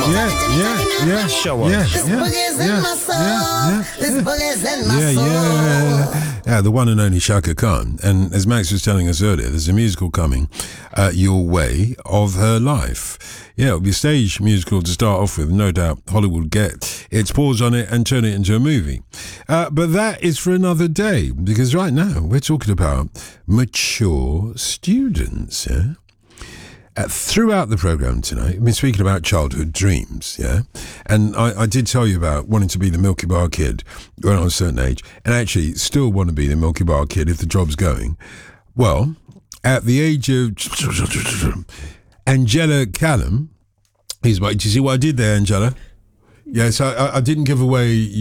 on. Yeah. Show us. This boogie's in my soul. This boogie's in my soul. Yeah, the one and only Shaka Khan. And as Max was telling us earlier, there's a musical coming your way of her life. Yeah, it'll be a stage musical to start off with. No doubt Hollywood will get its paws on it and turn it into a movie. But that is for another day, because right now we're talking about mature students, yeah? Throughout the programme tonight, we've been speaking about childhood dreams, yeah? And I did tell you about wanting to be the Milky Bar Kid when I was a certain age, and actually still want to be the Milky Bar Kid if the job's going. Well, at the age of Angela Callum, do you see what I did there, Angela? Yes, I didn't give away